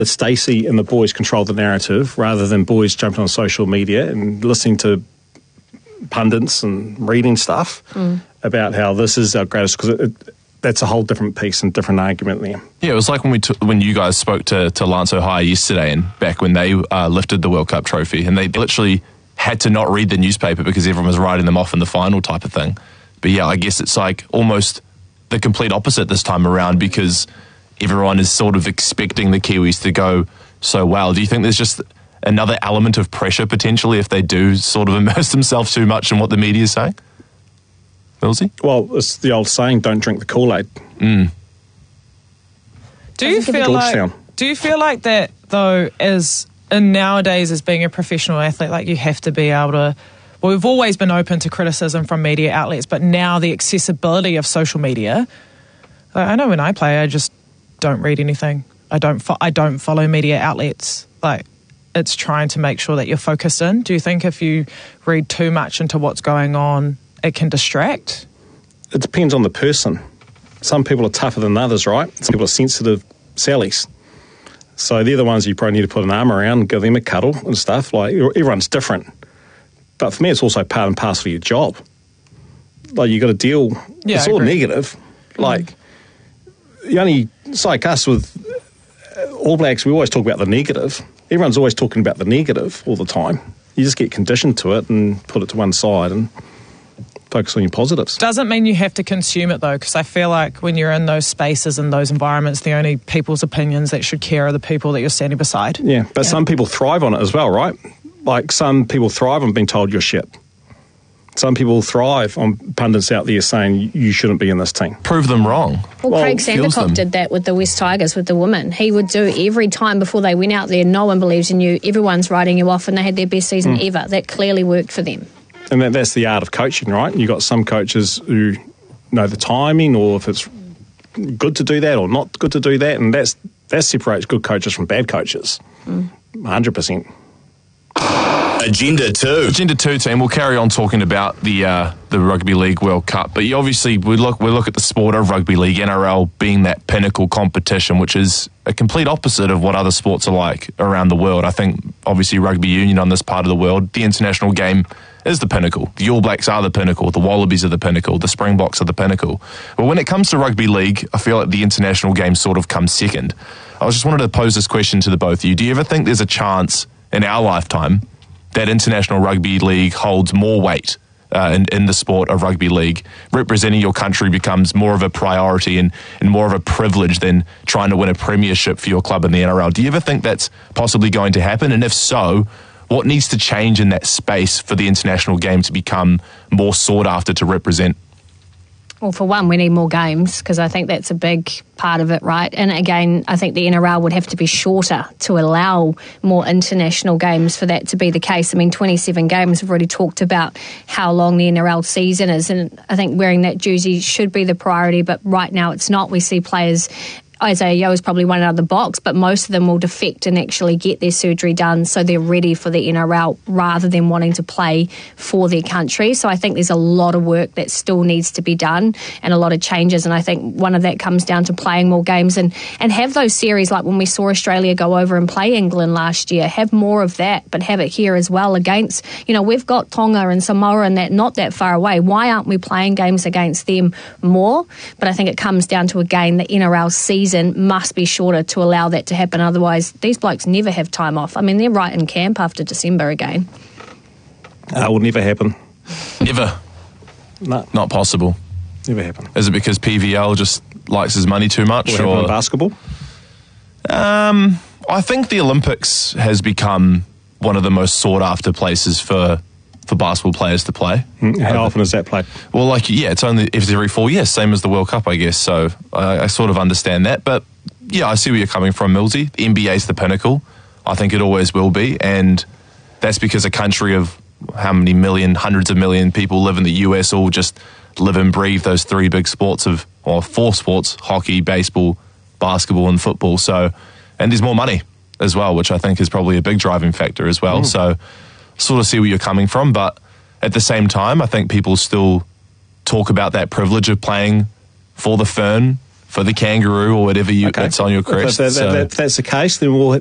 Stacey and the boys control the narrative rather than boys jumping on social media and listening to pundits and reading stuff about how this is our greatest, because that's a whole different piece and different argument there. Yeah, it was like when you guys spoke to Lance O'Hire yesterday, and back when they lifted the World Cup trophy, and they literally had to not read the newspaper because everyone was writing them off in the final type of thing. But yeah, I guess it's like almost the complete opposite this time around, because everyone is sort of expecting the Kiwis to go so well. Do you think there's just another element of pressure potentially if they do sort of immerse themselves too much in what the media is saying? Millsy? Well, it's the old saying, don't drink the Kool-Aid. Do you feel like that, though, nowadays as being a professional athlete, like you have to be able to, well, we've always been open to criticism from media outlets, but now the accessibility of social media, like, I know when I play, I just don't read anything. I don't follow media outlets. Like, it's trying to make sure that you're focused in. Do you think if you read too much into what's going on, it can distract? It depends on the person. Some people are tougher than others, right? Some people are sensitive Sallies. So they're the ones you probably need to put an arm around and give them a cuddle and stuff. Like, everyone's different. But for me, it's also part and parcel of your job. Like, you got to deal. Yeah, it's all negative. Like, it's like us with All Blacks, we always talk about the negative. Everyone's always talking about the negative all the time. You just get conditioned to it and put it to one side and focus on your positives. Doesn't mean you have to consume it, though, because I feel like when you're in those spaces and those environments, the only people's opinions that should care are the people that you're standing beside. Yeah, but some people thrive on it as well, right? Like, some people thrive on being told you're shit. Some people thrive on pundits out there saying you shouldn't be in this team. Prove them wrong. Well, Craig Sandercock did that with the West Tigers, with the women. He would do every time before they went out there, no one believes in you, everyone's writing you off, and they had their best season ever. That clearly worked for them. And that's the art of coaching, right? You've got some coaches who know the timing, or if it's good to do that or not good to do that, and that separates good coaches from bad coaches. 100%. Agenda 2. Agenda 2 team. We'll carry on talking about the Rugby League World Cup, but obviously we look at the sport of rugby league, NRL being that pinnacle competition, which is a complete opposite of what other sports are like around the world. I think obviously rugby union on this part of the world, the international game is the pinnacle. The All Blacks are the pinnacle. The Wallabies are the pinnacle. The Springboks are the pinnacle. But when it comes to rugby league, I feel like the international game sort of comes second. I just wanted to pose this question to the both of you. Do you ever think there's a chance in our lifetime that international rugby league holds more weight in the sport of rugby league? Representing your country becomes more of a priority and more of a privilege than trying to win a premiership for your club in the NRL. Do you ever think that's possibly going to happen? And if so, what needs to change in that space for the international game to become more sought after to represent? Well, for one, we need more games, because I think that's a big part of it, right? And again, I think the NRL would have to be shorter to allow more international games for that to be the case. I mean, 27 games, we've already talked about how long the NRL season is, and I think wearing that jersey should be the priority, but right now it's not. We see players, Isaiah Yeo is probably one out of the box, but most of them will defect and actually get their surgery done so they're ready for the NRL rather than wanting to play for their country. So I think there's a lot of work that still needs to be done and a lot of changes, and I think one of that comes down to playing more games and have those series like when we saw Australia go over and play England last year. Have more of that, but have it here as well against, we've got Tonga and Samoa and that not that far away. Why aren't we playing games against them more? But I think it comes down to, again, the NRL season must be shorter to allow that to happen. Otherwise, these blokes never have time off. I mean, they're right in camp after December again. That will never happen. Never? No. Not possible? Never happen. Is it because PVL just likes his money too much? Or basketball? I think the Olympics has become one of the most sought-after places for basketball players to play. How often is that played? Well, it's only every 4 years, same as the World Cup, I guess. So I sort of understand that. But yeah, I see where you're coming from, Millsy. The NBA's the pinnacle. I think it always will be. And that's because a country of how many million, hundreds of million people live in the US all just live and breathe those three big sports or four sports: hockey, baseball, basketball, and football. So, and there's more money as well, which I think is probably a big driving factor as well. So sort of see where you're coming from, but at the same time, I think people still talk about that privilege of playing for the Fern, for the kangaroo or whatever it's on your crest. If that's the case, then we'll